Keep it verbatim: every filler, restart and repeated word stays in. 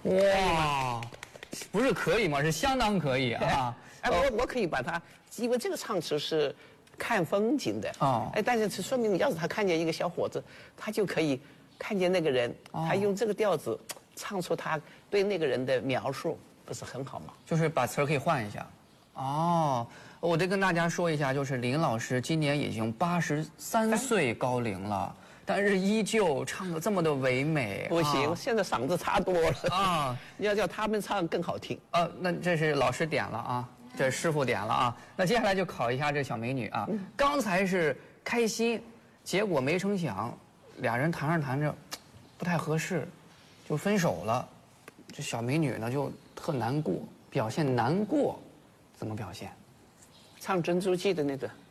哇，不是可以吗？是相当可以啊！ 哎，我我可以把它，因为这个唱词是看风景的哦。哎，但是这说明，要是他看见一个小伙子，他就可以看见那个人，他用这个调子唱出他对那个人的描述，不是很好吗？ 就是把词儿可以换一下。哦，我得跟大家说一下，就是林老师今年已经八十三岁高龄了。但是依旧唱得这么的唯美， 不行，啊、现在嗓子差多了啊！要叫他们唱更好听。 呃，那这是老师点了啊，这师傅点了啊。那接下来就考一下这小美女啊。嗯、刚才是开心，结果没成想，俩人谈着谈着，不太合适，就分手了。这小美女呢就特难过，表现难过，怎么表现？ 唱《珍珠记》的那个。